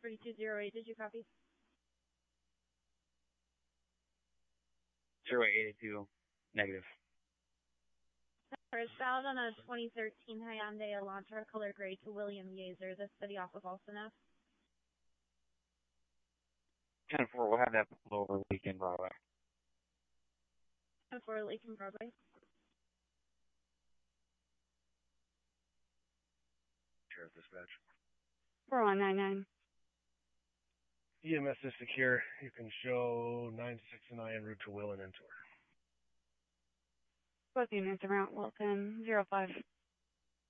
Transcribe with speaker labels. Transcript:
Speaker 1: 3208, did you copy?
Speaker 2: 0882, negative.
Speaker 1: It's bound on a 2013 Hyundai Elantra color gray to William Yeager, the city off of Alston.
Speaker 2: 10-4, we'll have that pulled over Lincoln Broadway.
Speaker 1: 10-4, Lincoln Broadway.
Speaker 3: Sheriff Dispatch.
Speaker 4: 4199.
Speaker 3: EMS is secure. You can show 969 en route to Will and Entor.
Speaker 4: Both units around Wilton, 05.